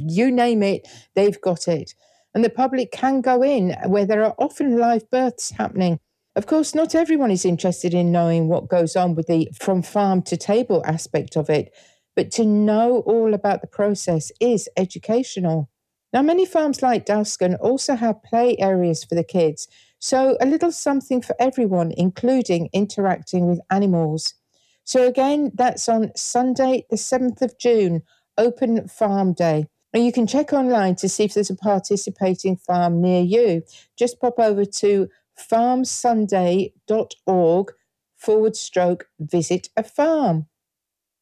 you name it, they've got it. And the public can go in where there are often live births happening. Of course, not everyone is interested in knowing what goes on with the from farm to table aspect of it, but to know all about the process is educational. Now, many farms like Duskin also have play areas for the kids, so a little something for everyone, including interacting with animals. So, again, that's on Sunday, the 7th of June, Open Farm Day. And you can check online to see if there's a participating farm near you. Just pop over to farmsunday.org/visit a farm.